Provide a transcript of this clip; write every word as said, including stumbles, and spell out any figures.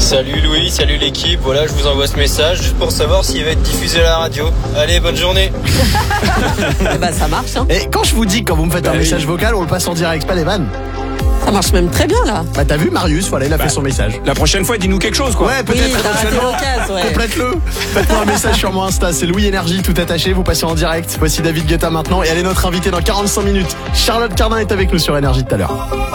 Salut Louis, salut l'équipe. Voilà, je vous envoie ce message juste pour savoir s'il va être diffusé à la radio. Allez, bonne journée. Eh ben, ça marche, hein. Et quand je vous dis, quand vous me faites Bah un oui. message vocal, on le passe en direct, pas des vannes. Ça marche même très bien, là. Bah, t'as vu Marius, voilà, il a Bah, fait son message. La prochaine fois, dis-nous quelque chose, quoi. Ouais, peut-être Oui, t'as raté éventuellement. l'occasion, ouais. Complète-le. Faites-moi un message sur mon Insta, c'est Louis Énergie, tout attaché. Vous passez en direct. Voici David Guetta maintenant. Et elle est notre invitée dans quarante-cinq minutes. Charlotte Cardin est avec nous sur Énergie tout à l'heure.